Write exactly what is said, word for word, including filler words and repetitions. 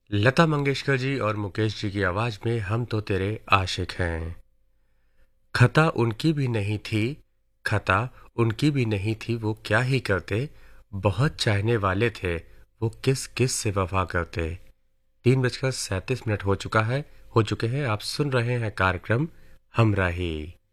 लता मंगेशकर जी और मुकेश जी की आवाज में हम तो तेरे आशिक हैं। खता उनकी भी नहीं थी, खता उनकी भी नहीं थी, वो क्या ही करते, बहुत चाहने वाले थे, वो किस किस से वफा करते। तीन बजकर सैंतीस मिनट हो चुका है हो चुके हैं। आप सुन रहे हैं कार्यक्रम हमराही।